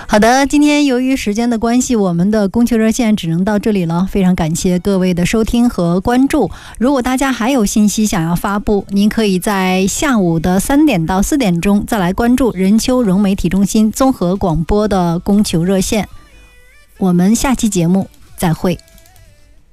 好的，今天由于时间的关系，我们的供求热线只能到这里了，非常感谢各位的收听和关注。如果大家还有信息想要发布，您可以在下午的3点到4点钟再来关注任丘融媒体中心综合广播的供求热线。我们下期节目再会。